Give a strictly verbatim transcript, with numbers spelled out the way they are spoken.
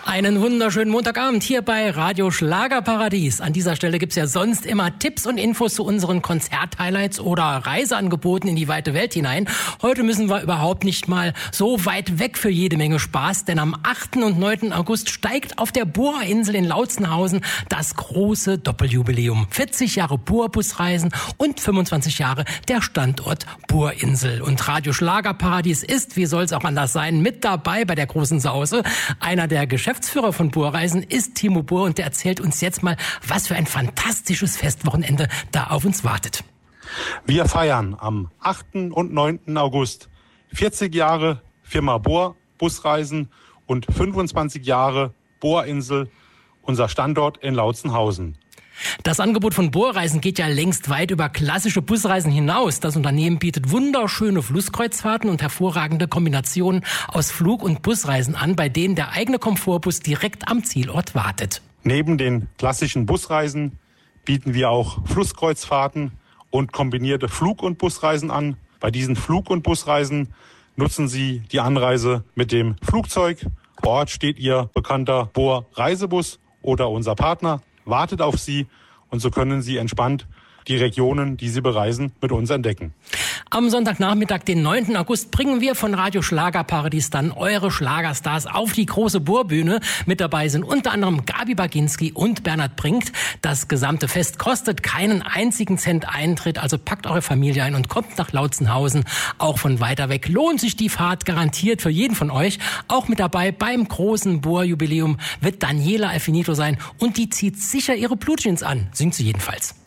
Einen wunderschönen Montagabend hier bei Radio Schlagerparadies. An dieser Stelle gibt's ja sonst immer Tipps und Infos zu unseren Konzert-Highlights oder Reiseangeboten in die weite Welt hinein. Heute müssen wir überhaupt nicht mal so weit weg für jede Menge Spaß, denn am achten und neunten August steigt auf der Bohrinsel in Lautzenhausen das große Doppeljubiläum. vierzig Jahre Bohrbusreisen und fünfundzwanzig Jahre der Standort Bohrinsel. Und Radio Schlagerparadies ist, wie soll's auch anders sein, mit dabei bei der großen Sause. Einer der Geschäftsführer von Bohrreisen ist Timo Bohr und der erzählt uns jetzt mal, was für ein fantastisches Festwochenende da auf uns wartet. Wir feiern am achten und neunten August vierzig Jahre Firma Bohr Busreisen und fünfundzwanzig Jahre Bohrinsel, unser Standort in Lautzenhausen. Das Angebot von Bohrreisen geht ja längst weit über klassische Busreisen hinaus. Das Unternehmen bietet wunderschöne Flusskreuzfahrten und hervorragende Kombinationen aus Flug- und Busreisen an, bei denen der eigene Komfortbus direkt am Zielort wartet. Neben den klassischen Busreisen bieten wir auch Flusskreuzfahrten und kombinierte Flug- und Busreisen an. Bei diesen Flug- und Busreisen nutzen Sie die Anreise mit dem Flugzeug. Vor Ort steht Ihr bekannter Bohr-Reisebus oder unser Partner wartet auf Sie und so können Sie entspannt die Regionen, die Sie bereisen, mit uns entdecken. Am Sonntagnachmittag, den neunten August, bringen wir von Radio Schlagerparadies dann eure Schlagerstars auf die große Bohrbühne. Mit dabei sind unter anderem Gabi Baginski und Bernhard Brinkt. Das gesamte Fest kostet keinen einzigen Cent Eintritt, also packt eure Familie ein und kommt nach Lautzenhausen. Auch von weiter weg lohnt sich die Fahrt garantiert für jeden von euch. Auch mit dabei beim großen Bohrjubiläum wird Daniela Alfinito sein und die zieht sicher ihre Blutjeans an, singt sie jedenfalls.